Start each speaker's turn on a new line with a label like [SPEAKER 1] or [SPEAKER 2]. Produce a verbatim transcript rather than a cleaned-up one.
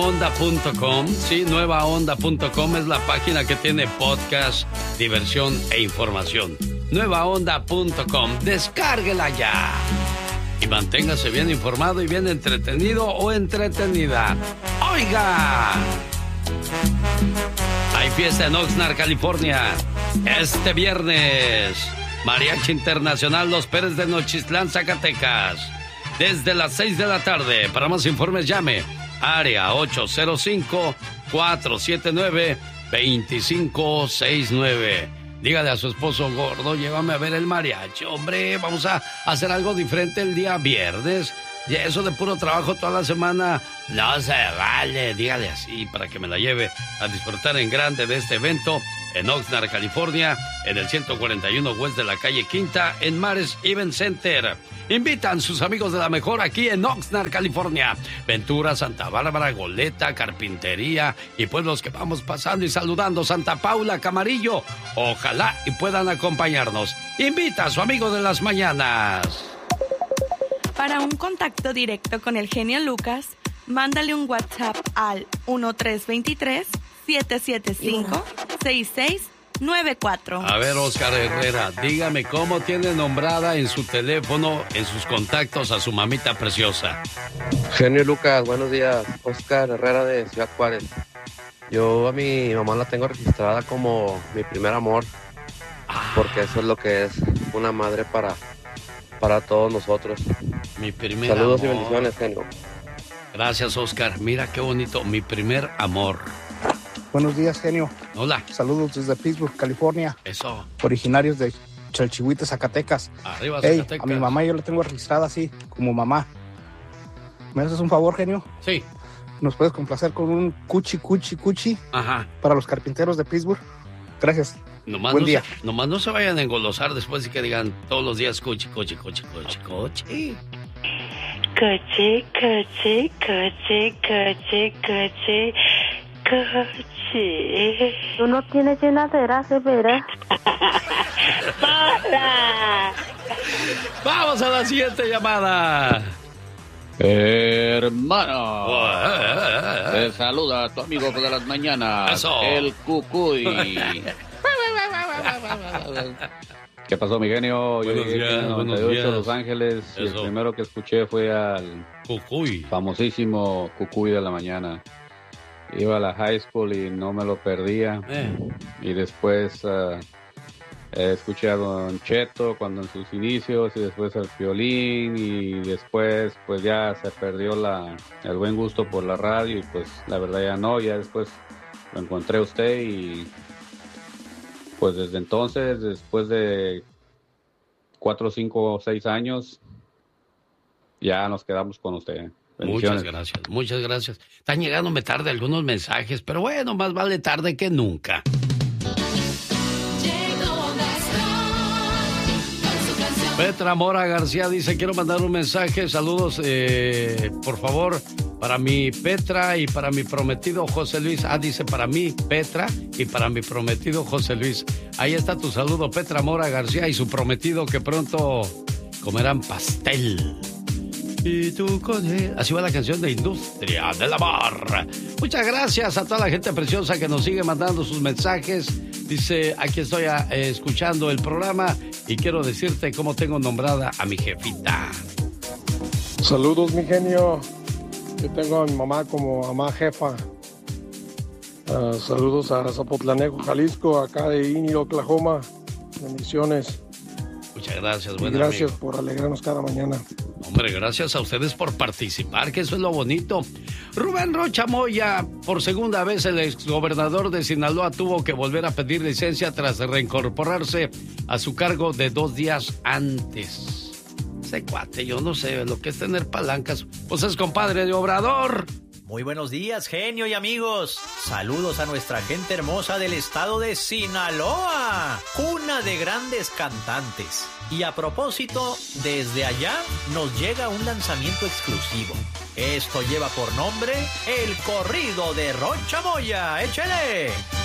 [SPEAKER 1] onda punto com. Sí, nueva onda punto com es la página que tiene podcast, diversión e información. nueva onda punto com. Descárguela ya. Y manténgase bien informado y bien entretenido o entretenida. ¡Oiga! Hay fiesta en Oxnard, California. Este viernes. Mariachi Internacional Los Pérez de Nochistlán, Zacatecas. Desde las seis de la tarde. Para más informes llame. Área ocho cero cinco, cuatro siete nueve, dos cinco seis nueve. Dígale a su esposo: gordo, llévame a ver el mariachi. Hombre, vamos a hacer algo diferente el día viernes. Y eso de puro trabajo toda la semana no se vale. Dígale así para que me la lleve a disfrutar en grande de este evento en Oxnard, California, en el ciento cuarenta y uno West de la calle Quinta, en Mares Event Center. Invitan sus amigos de la mejor aquí en Oxnard, California. Ventura, Santa Bárbara, Goleta, Carpintería y pueblos que vamos pasando y saludando. Santa Paula, Camarillo. Ojalá y puedan acompañarnos. Invita a su amigo de las mañanas.
[SPEAKER 2] Para un contacto directo con el genio Lucas, mándale un WhatsApp al uno tres dos tres, siete siete cinco, seis seis nueve cuatro.
[SPEAKER 1] A ver, Oscar Herrera, dígame cómo tiene nombrada en su teléfono, en sus contactos, a su mamita preciosa.
[SPEAKER 3] Genio Lucas, buenos días. Oscar Herrera de Ciudad Juárez. Yo a mi mamá la tengo registrada como mi primer amor, porque eso es lo que es una madre para, para todos nosotros.
[SPEAKER 1] Mi primer
[SPEAKER 3] Saludos
[SPEAKER 1] amor.
[SPEAKER 3] y bendiciones, genio.
[SPEAKER 1] Gracias, Oscar. Mira qué bonito, mi primer amor.
[SPEAKER 4] Buenos días, genio.
[SPEAKER 1] Hola.
[SPEAKER 4] Saludos desde Pittsburgh, California.
[SPEAKER 1] Eso.
[SPEAKER 4] Originarios de Chalchihuite, Zacatecas.
[SPEAKER 1] Arriba,
[SPEAKER 4] Hey,
[SPEAKER 1] Zacatecas.
[SPEAKER 4] a mi mamá yo la tengo registrada así, como mamá. ¿Me haces un favor, genio?
[SPEAKER 1] Sí.
[SPEAKER 4] ¿Nos puedes complacer con un cuchi, cuchi, cuchi?
[SPEAKER 1] Ajá.
[SPEAKER 4] Para los carpinteros de Pittsburgh. Gracias.
[SPEAKER 1] Nomás
[SPEAKER 4] Buen
[SPEAKER 1] no
[SPEAKER 4] día.
[SPEAKER 1] Se, nomás no se vayan a engolosar después y que digan todos los días coche, coche, coche, coche, coche.
[SPEAKER 5] Coche, coche, coche, coche, coche, coche.
[SPEAKER 6] Tú no tienes llenadera, severa.
[SPEAKER 5] ¡Para!
[SPEAKER 1] Vamos a la siguiente llamada.
[SPEAKER 7] Hermano, te saluda tu amigo de las mañanas,
[SPEAKER 1] Eso.
[SPEAKER 7] el Cucuy. ¿Qué pasó, mi genio? Yo
[SPEAKER 1] Buenos
[SPEAKER 7] llegué
[SPEAKER 1] días,
[SPEAKER 7] en el
[SPEAKER 1] buenos
[SPEAKER 7] noventa y ocho a
[SPEAKER 1] días.
[SPEAKER 7] Los Ángeles y el
[SPEAKER 1] Eso.
[SPEAKER 7] primero que escuché fue al
[SPEAKER 1] Cucuy.
[SPEAKER 7] famosísimo Cucuy de la mañana. Iba a la high school y no me lo perdía.
[SPEAKER 1] Eh.
[SPEAKER 7] Y después uh, eh, escuché a Don Cheto cuando en sus inicios y después al Piolín y después pues ya se perdió la, el buen gusto por la radio y pues la verdad ya no, ya después lo encontré a usted y pues desde entonces, después de cuatro, cinco o seis años, ya nos quedamos con usted.
[SPEAKER 1] Muchas gracias, muchas gracias. Están llegándome tarde algunos mensajes, pero bueno, más vale tarde que nunca. Petra Mora García dice: quiero mandar un mensaje, saludos, eh, por favor, para mi Petra y para mi prometido José Luis. Ah, dice para mí Petra y para mi prometido José Luis. Ahí está tu saludo, Petra Mora García y su prometido, que pronto comerán pastel. Y tú con él. Así va la canción de Industria del Amor. Muchas gracias a toda la gente preciosa que nos sigue mandando sus mensajes. Dice: aquí estoy a, eh, escuchando el programa y quiero decirte cómo tengo nombrada a mi jefita.
[SPEAKER 8] Saludos, mi genio. Yo tengo a mi mamá como mamá jefa. Uh, saludos a Zapotlanejo, Jalisco, acá de Indy, Oklahoma. Bendiciones.
[SPEAKER 1] Muchas gracias,
[SPEAKER 8] Y
[SPEAKER 1] buen
[SPEAKER 8] gracias
[SPEAKER 1] amigo.
[SPEAKER 8] por alegrarnos cada mañana.
[SPEAKER 1] Hombre, gracias a ustedes por participar, que eso es lo bonito. Rubén Rocha Moya, por segunda vez el exgobernador de Sinaloa tuvo que volver a pedir licencia tras reincorporarse a su cargo de dos días antes. Ese cuate, yo no sé lo que es tener palancas. Pues es compadre de Obrador.
[SPEAKER 9] Muy buenos días, genio y amigos. Saludos a nuestra gente hermosa del estado de Sinaloa, cuna de grandes cantantes. Y a propósito, desde allá nos llega un lanzamiento exclusivo. Esto lleva por nombre El Corrido de Rocha Moya. ¡Échale!